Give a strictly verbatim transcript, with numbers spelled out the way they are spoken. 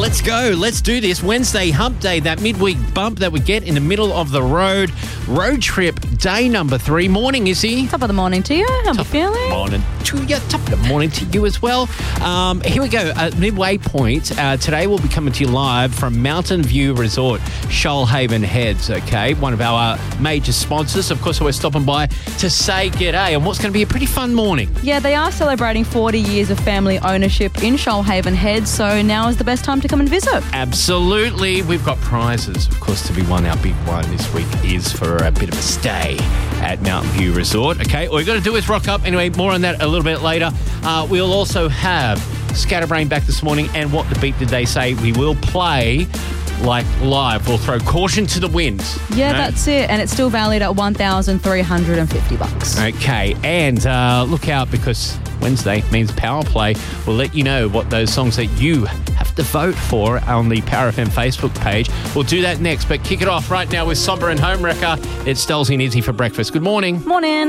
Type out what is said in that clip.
let's go. Let's do this. Wednesday hump day, that midweek bump that we get in the middle of the road. Road trip day number three. Morning, Izzy. Top of the morning to you. How are you feeling? Morning to you. Top of the morning to you as well. Um, here we go. At midway point, uh, today we'll be coming to you live from Mountain View Resort, Shoalhaven Heads, okay? One of our uh, major sponsors. Of course, we're stopping by to say g'day and what's going to be a pretty fun morning. Yeah, they are celebrating forty years of family ownership in Shoalhaven Heads, so now is the best time to come and visit. Absolutely. We've got prizes, of course, to be won. Our big one this week is for a bit of a stay at Mountain View Resort, okay? All you got to do is rock up. Anyway, more on that a little bit later. Uh, we'll also have Scatterbrain back this morning and What the Beat Did They Say. We will play like live. We'll throw caution to the wind. Yeah, you know? that's it. And it's still valued at one thousand three hundred fifty bucks. Okay, and uh, look out because Wednesday means Power Play. We'll let you know what those songs that you have to vote for on the Power F M Facebook page. We'll do that next, but kick it off right now with Somber and Homewrecker. It's Stelzy and Izzy for breakfast. Good morning. Morning.